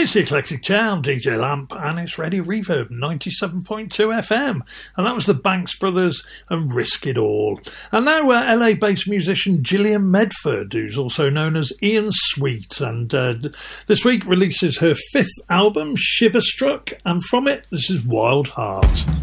It's the Eclectic Chair, I'm DJ Lamp, and it's Radio Reverb 97.2 FM. And that was the Banks Brothers and Risk It All. And now LA-based musician Gillian Medford, who's also known as Ian Sweet, and this week releases her 5th album, Shiverstruck, and from it, this is Wild Heart.